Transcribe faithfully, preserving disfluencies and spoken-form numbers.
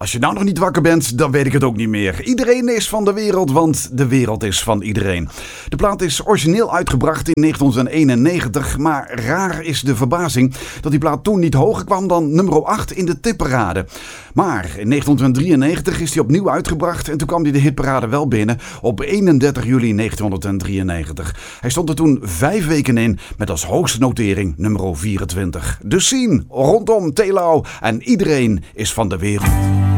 Als je nou nog niet wakker bent, dan weet ik het ook niet meer. Iedereen is van de wereld, want de wereld is van iedereen. De plaat is origineel uitgebracht in negentien eenennegentig, maar raar is de verbazing dat die plaat toen niet hoger kwam dan nummer acht in de tipparade. Maar in negentien drieënnegentig is die opnieuw uitgebracht en toen kwam die de hitparade wel binnen op eenendertig juli negentien drieënnegentig. Hij stond er toen vijf weken in met als hoogste notering nummer vierentwintig. De scene rondom Telau en iedereen is van de wereld.